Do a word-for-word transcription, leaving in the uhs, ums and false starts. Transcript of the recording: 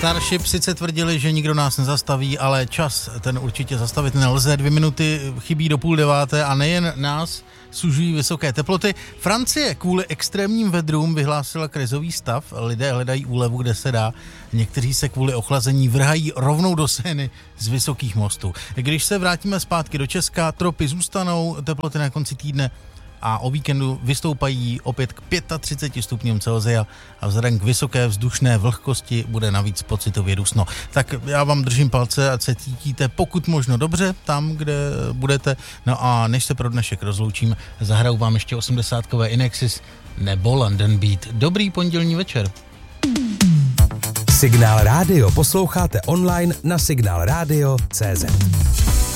Starship sice tvrdili, že nikdo nás nezastaví, ale čas ten určitě zastavit nelze. Dvě minuty chybí do půl deváté a nejen nás sužují vysoké teploty. Francie kvůli extrémním vedrům vyhlásila krizový stav. Lidé hledají úlevu, kde se dá. Někteří se kvůli ochlazení vrhají rovnou do Seiny z vysokých mostů. Když se vrátíme zpátky do Česka, tropy zůstanou, teploty na konci týdne a o víkendu vystoupají opět k třiceti pěti stupňům Celsia a vzhledem k vysoké vzdušné vlhkosti bude navíc pocitově dusno. Tak já vám držím palce, ať se cítíte pokud možno dobře tam, kde budete. No a než se pro dnešek rozloučím, zahraju vám ještě osmdesátkové Inexis nebo London Beat. Dobrý pondělní večer. Signál Radio posloucháte online na signál radio tečka cé zet.